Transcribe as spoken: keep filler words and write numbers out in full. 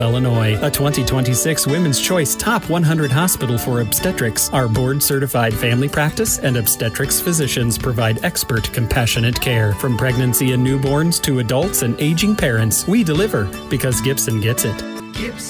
Illinois, a twenty twenty-six Women's Choice Top one hundred Hospital for Obstetrics. Our board-certified family practice and obstetrics physicians provide expert, compassionate care. From pregnancy and newborns to adults and aging parents, we deliver because Gibson gets it. Gibson.